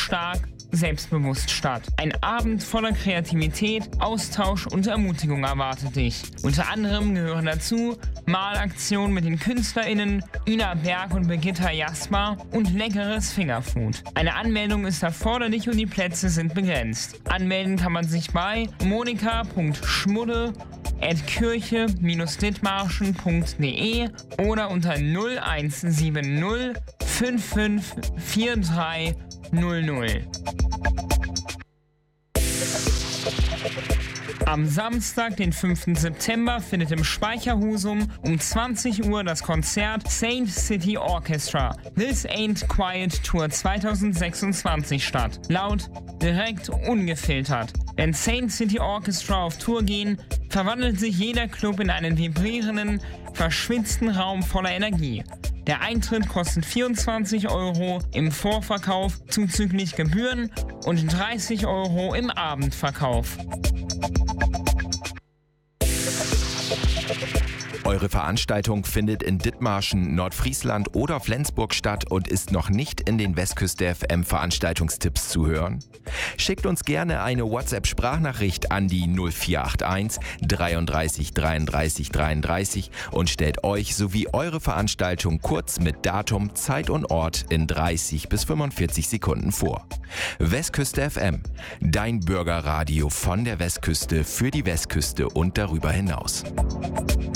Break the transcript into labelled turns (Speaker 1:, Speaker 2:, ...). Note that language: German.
Speaker 1: stark, selbstbewusst statt. Ein Abend voller Kreativität, Austausch und Ermutigung erwartet dich. Unter anderem gehören dazu Malaktionen mit den KünstlerInnen Ina Berg und Birgitta Jasper und leckeres Fingerfood. Eine Anmeldung ist erforderlich und die Plätze sind begrenzt. Anmelden kann man sich bei monika.schmudde@kirche-dithmarschen.de oder unter 0170 5543 00. Am Samstag, den 5. September, findet im Speicherhusum um 20 Uhr das Konzert Saint City Orchestra This Ain't Quiet Tour 2026 statt. Laut, direkt, ungefiltert. Wenn Saint City Orchestra auf Tour gehen, verwandelt sich jeder Club in einen vibrierenden, verschwitzten Raum voller Energie. Der Eintritt kostet 24 € im Vorverkauf zuzüglich Gebühren und 30 € im Abendverkauf.
Speaker 2: Eure Veranstaltung findet in Dithmarschen, Nordfriesland oder Flensburg statt und ist noch nicht in den Westküste FM Veranstaltungstipps zu hören? Schickt uns gerne eine WhatsApp-Sprachnachricht an die 0481 33 33 33 und stellt euch sowie eure Veranstaltung kurz mit Datum, Zeit und Ort in 30 bis 45 Sekunden vor. Westküste FM, dein Bürgerradio von der Westküste für die Westküste und darüber hinaus.